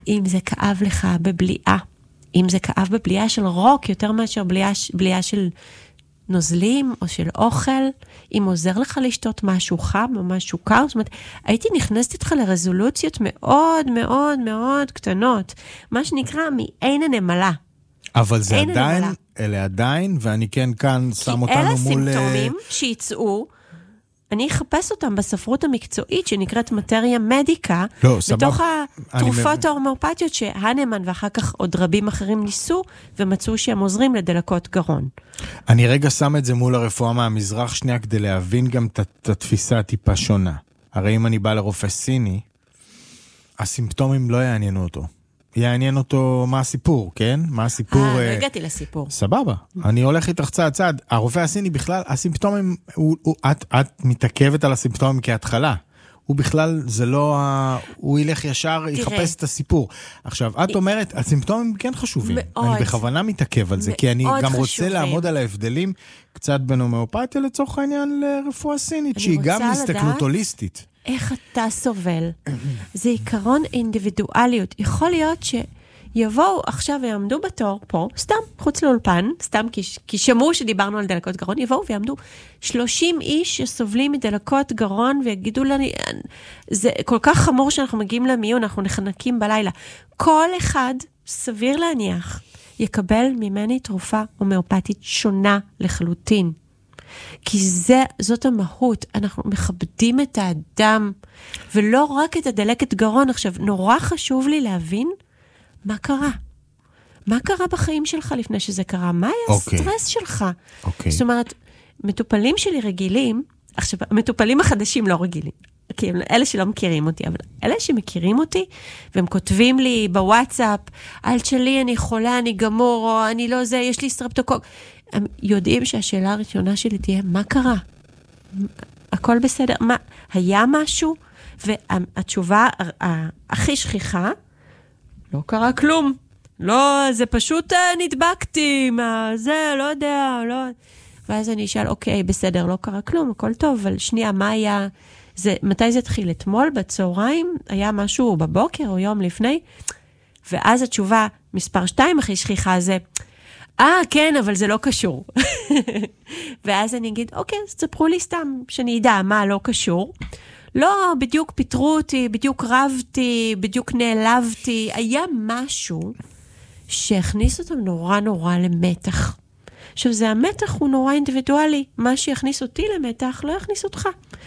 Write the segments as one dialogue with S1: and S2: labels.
S1: אם זה כאב לך בבליעה, אם זה כאב בבליעה של רוק, יותר מאשר בליעה של נוזלים או של אוכל, אם עוזר לך לשתות משהו חם או משהו קר, זאת אומרת, הייתי נכנסת איתך לרזולוציות מאוד מאוד מאוד קטנות, מה שנקרא מעין הנמלה.
S2: אבל זה עדיין, אלה עדיין, ואני כן כאן שם אותנו מול...
S1: כי אלה סימפטומים שיצאו, אני אחפש אותם בספרות המקצועית שנקראת מטריה מדיקה, בתוך התרופות ההורמופתיות שהנמן ואחר כך עוד רבים אחרים ניסו, ומצאו שהם עוזרים לדלקות גרון.
S2: אני רגע שם את זה מול הרפואה מהמזרח שנייה, כדי להבין גם את התפיסה הטיפה שונה. הרי אם אני בא לרופא סיני, הסימפטומים לא יעניינו אותו. יעניין אותו מה הסיפור, כן? מה הסיפור...
S1: לא הגעתי לסיפור.
S2: סבבה. אני הולך איתך צעד. הרופא הסיני בכלל, הסימפטומים, את מתעכבת על הסימפטומים כהתחלה. הוא בכלל, זה לא... הוא ילך ישר, יחפש את הסיפור. עכשיו, את אומרת, הסימפטומים כן חשובים. אני בכוונה מתעכב על זה, כי אני גם רוצה לעמוד על ההבדלים קצת בין הומאופתיה לצורך העניין לרפואה סינית, שהיא גם הסתכלות הוליסטית.
S1: איך אתה סובל? זה עיקרון אינדיבידואליות. יכול להיות שיבואו עכשיו ויעמדו בתור פה, סתם, חוץ לאולפן, סתם כי שמעו שדיברנו על דלקות גרון, יבואו ויעמדו 30 איש שסובלים מדלקות גרון, ויגידו לנו, זה כל כך חמור שאנחנו מגיעים למיון, אנחנו נחנקים בלילה. כל אחד, סביר להניח, יקבל ממני תרופה הומאופתית שונה לחלוטין. כי זאת המהות, אנחנו מכבדים את האדם, ולא רק את הדלקת גרון. עכשיו, נורא חשוב לי להבין מה קרה. מה קרה בחיים שלך לפני שזה קרה? מה היה הסטרס שלך? זאת אומרת, מטופלים שלי רגילים, עכשיו, המטופלים החדשים לא רגילים, כי הם אלה שלא מכירים אותי, אבל אלה שמכירים אותי, והם כותבים לי בוואטסאפ, על שלי אני חולה, אני גמור, או אני לא זה, יש לי סטרפטוקוק. הם יודעים שהשאלה הראשונה שלי תהיה, מה קרה? הכל בסדר? מה? היה משהו? והתשובה הכי שכיחה, לא קרה כלום. לא, זה פשוט נדבקתי, מה זה, לא יודע, לא... ואז אני אשאל, אוקיי, בסדר, לא קרה כלום, הכל טוב, אבל שנייה, מה היה... מתי זה התחיל? אתמול בצהריים? היה משהו בבוקר או יום לפני? ואז התשובה מספר 2 הכי שכיחה זה... כן, אבל זה לא קשור. ואז אני אגיד, אוקיי, אז תספרו לי סתם, שאני ידע מה לא קשור. לא, בדיוק פיטרו אותי, בדיוק רבתי, בדיוק נעלבתי. היה משהו שהכניס אותם נורא נורא למתח. עכשיו, זה המתח הוא נורא אינדיבידואלי. מה שיכניס אותי למתח לא יכניס אותך.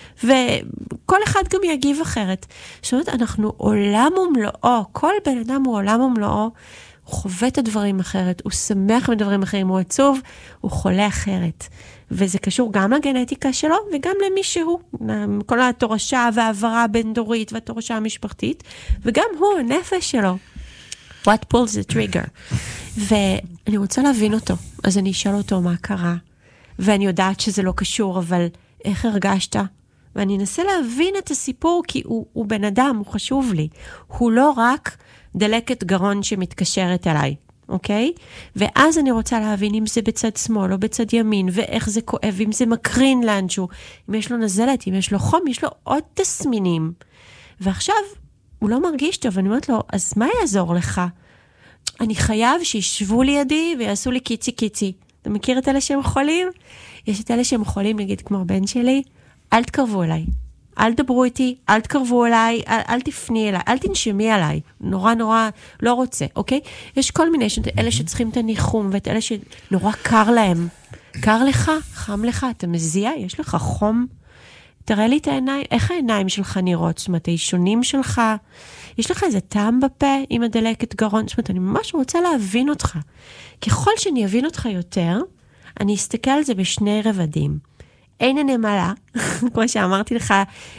S1: וכל אחד גם יגיב אחרת. זאת אומרת, אנחנו עולם ומלואו. כל בן אדם הוא עולם ומלואו. הוא חווה את הדברים אחרת, הוא שמח בדברים אחרים, הוא עצוב, הוא חולה אחרת. וזה קשור גם לגנטיקה שלו, וגם למי שהוא. כל התורשה והעברה הבין-דורית, והתורשה המשפחתית, וגם הוא, הנפש שלו. What pulls the trigger? ואני רוצה להבין אותו, אז אני אשאל אותו מה קרה, ואני יודעת שזה לא קשור, אבל איך הרגשת? ואני אנסה להבין את הסיפור, כי הוא בן אדם, הוא חשוב לי. הוא לא רק... דלקת גרון שמתקשרת אליי, אוקיי? ואז אני רוצה להבין אם זה בצד שמאל או בצד ימין, ואיך זה כואב, אם זה מקרין לאנשהו, אם יש לו נזלת, אם יש לו חום, יש לו עוד תסמינים. ועכשיו, הוא לא מרגיש טוב, אני אומרת לו, אז מה יעזור לך? אני חייב שישבו לידי ויעשו לי קיצי קיצי. אתה מכיר את אלה שהם חולים? יש את אלה שהם חולים, נגיד כמו הבן שלי, אל תקרבו אליי. אל דברו איתי, אל תקרבו אליי, אל תפני אליי, אל תנשמי עליי. נורא נורא לא רוצה, אוקיי? יש כל מיני, אלה שצריכים את הניחום, ואת אלה שנורא קר להם. קר לך, חם לך, אתה מזיע, יש לך חום. תראה לי את העיניים, איך העיניים שלך נראות? זאת אומרת, האישונים שלך, יש לך איזה טעם בפה עם הדלקת גרון? זאת אומרת, אני ממש רוצה להבין אותך. ככל שאני אבין אותך יותר, אני אסתכל על זה בשני רבדים. אין הנמלה, כמו שאמרתי לך,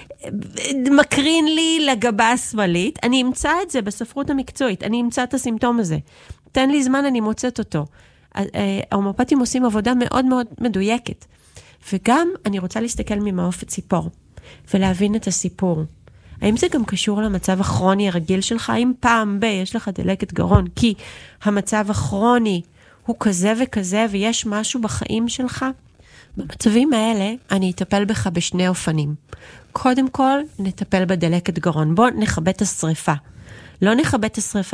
S1: מקרין לי לגבה השמאלית, אני אמצא את זה בספרות המקצועית, אני אמצא את הסימפטום הזה. תן לי זמן, אני מוצאת אותו. ההומאופתים עושים עבודה מאוד מאוד מדויקת. וגם אני רוצה להסתכל ממעוף הציפור, ולהבין את הסיפור. האם זה גם קשור למצב הכרוני הרגיל שלך? האם פעם יש לך דלקת גרון, כי המצב הכרוני הוא כזה וכזה, ויש משהו בחיים שלך? במצבים האלה, אני אטפל בך בשני אופנים. קודם כל, נטפל בדלקת גרון. בוא נכבה את השריפה. לא נכבה את השריפה